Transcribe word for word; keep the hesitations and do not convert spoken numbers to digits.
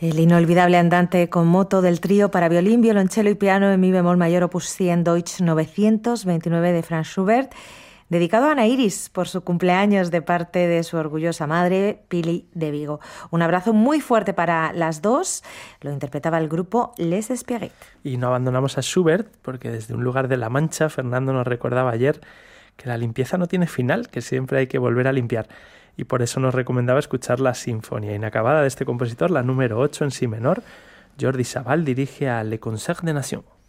El inolvidable andante con moto del trío para violín, violonchelo y piano en mi bemol mayor opus cien Deutsch novecientos veintinueve de Franz Schubert, dedicado a Ana Iris por su cumpleaños de parte de su orgullosa madre, Pili de Vigo. Un abrazo muy fuerte para las dos. Lo interpretaba el grupo Les Espieguet. Y no abandonamos a Schubert porque desde un lugar de La Mancha, Fernando nos recordaba ayer que la limpieza no tiene final, que siempre hay que volver a limpiar. Y por eso nos recomendaba escuchar la Sinfonía Inacabada de este compositor, la número ocho en si menor. Jordi Sabal dirige a Le Concert des Nations.